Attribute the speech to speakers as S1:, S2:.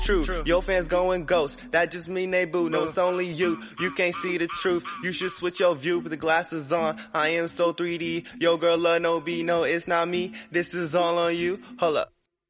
S1: True, your fans going ghost. That just mean they boo. No, it's only you. You can't see the truth. You should switch your view. Put the glasses on. I am so 3D. Yo, girl, no B. No, it's not me. This is all on you. Hold up.